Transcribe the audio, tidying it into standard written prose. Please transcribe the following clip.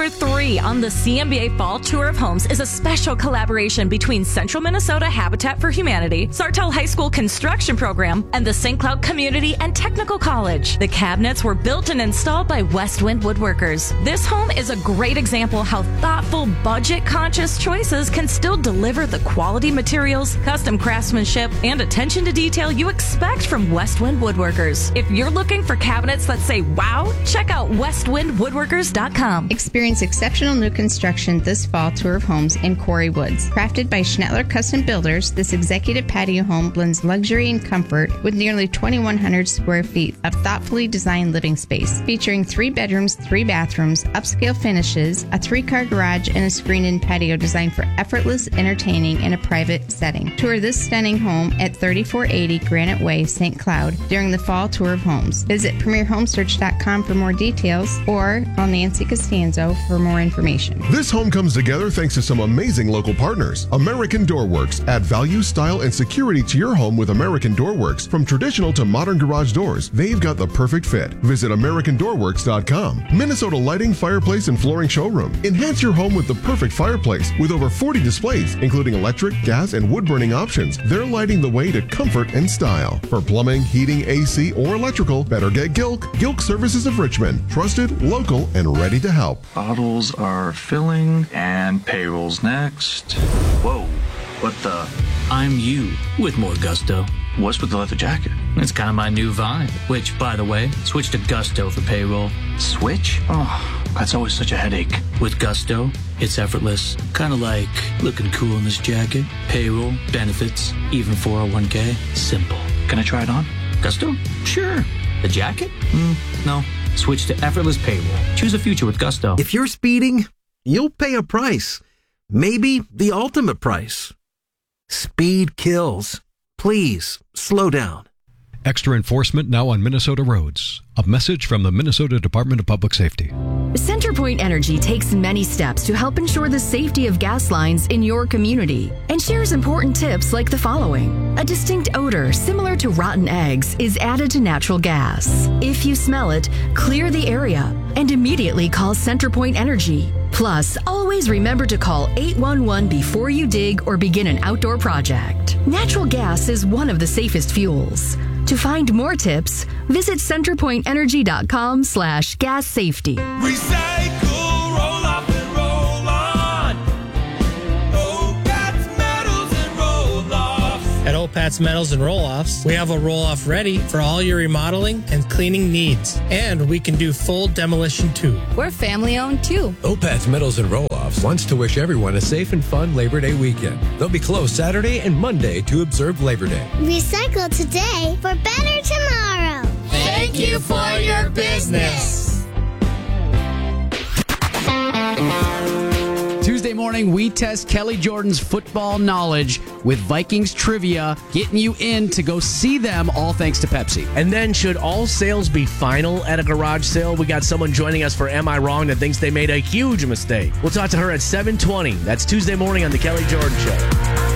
Number 3 on the CMBA Fall Tour of Homes is a special collaboration between Central Minnesota Habitat for Humanity, Sartell High School Construction Program, and the St. Cloud Community and Technical College. The cabinets were built and installed by Westwind Woodworkers. This home is a great example how thoughtful, budget-conscious choices can still deliver the quality materials, custom craftsmanship, and attention to detail you expect from Westwind Woodworkers. If you're looking for cabinets that say wow, check out westwindwoodworkers.com. Experience exceptional new construction this fall tour of homes in Quarry Woods. Crafted by Schnettler Custom Builders, this executive patio home blends luxury and comfort with nearly 2,100 square feet of thoughtfully designed living space, featuring 3 bedrooms, 3 bathrooms, upscale finishes, a 3-car garage, and a screened-in patio designed for effortless entertaining in a private setting. Tour this stunning home at 3480 Granite Way, St. Cloud during the fall tour of homes. Visit PremierHomesearch.com for more details or call Nancy Costanzo for more information. This home comes together thanks to some amazing local partners. American Door Works. Add value, style, and security to your home with American Door Works. From traditional to modern garage doors, they've got the perfect fit. Visit AmericanDoorWorks.com. Minnesota Lighting, Fireplace, and Flooring Showroom. Enhance your home with the perfect fireplace with over 40 displays, including electric, gas, and wood-burning options. They're lighting the way to comfort and style. For plumbing, heating, AC, or electrical, better get Gilk. Gilk Services of Richmond. Trusted, local, and ready to help. Bottles are filling, and payroll's next. Whoa, what the? I'm you with more gusto. What's with the leather jacket? It's kind of my new vibe, which, by the way, switch to Gusto for payroll. Switch? Oh, that's always such a headache. With Gusto, it's effortless. Kind of like looking cool in this jacket. Payroll, benefits, even 401k. Simple. Can I try it on? Gusto? Sure. The jacket? No. Switch to effortless payroll. Choose a future with Gusto. If you're speeding, you'll pay a price. Maybe the ultimate price. Speed kills. Please, slow down. Extra enforcement now on Minnesota roads. A message from the Minnesota Department of Public Safety. CenterPoint Energy takes many steps to help ensure the safety of gas lines in your community and shares important tips like the following. A distinct odor similar to rotten eggs is added to natural gas. If you smell it, clear the area and immediately call CenterPoint Energy. Plus, always remember to call 811 before you dig or begin an outdoor project. Natural gas is one of the safest fuels. To find more tips, visit centerpointenergy.com/gas safety. Recycle, roll off and roll on. Old Pat's Metals and Roll-Offs. At Old Pat's Metals and Roll-Offs, we have a roll-off ready for all your remodeling and cleaning needs. And we can do full demolition too. We're family-owned too. Old Pat's Metals and Roll-Offs wants to wish everyone a safe and fun Labor Day weekend. They'll be closed Saturday and Monday to observe Labor Day. Recycle today for better tomorrow. Thank you for your business. Tuesday morning, we test Kelly Jordan's football knowledge with Vikings trivia, getting you in to go see them, all thanks to Pepsi. And then, should all sales be final at a garage sale? We got someone joining us for Am I Wrong that thinks they made a huge mistake. We'll talk to her at 7:20. That's Tuesday morning on The Kelly Jordan Show.